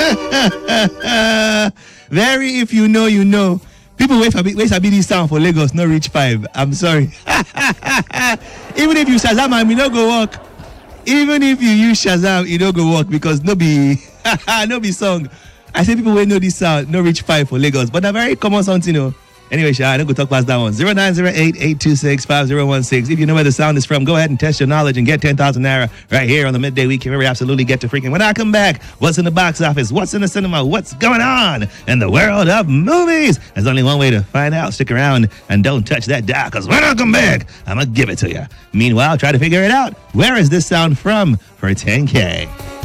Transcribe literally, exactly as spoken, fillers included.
Very, if you know, you know. People wait for me, wait for me this sound for Lagos, not reach five. I'm sorry. Even if you Shazam, and we no go work. Even if you use Shazam, it don't go work because no be, no be song. I say people will know this sound, no reach five for Lagos, but a very common sound, you know. Anyway, Sha, I don't go talk past that one. zero nine zero eight, eight two six, five zero one six. If you know where the sound is from, go ahead and test your knowledge and get ten thousand naira right here on the Midday Week. Where we absolutely get to freaking. When I come back, what's in the box office? What's in the cinema? What's going on in the world of movies? There's only one way to find out. Stick around and don't touch that dial, because when I come back, I'm going to give it to you. Meanwhile, try to figure it out. Where is this sound from for ten K?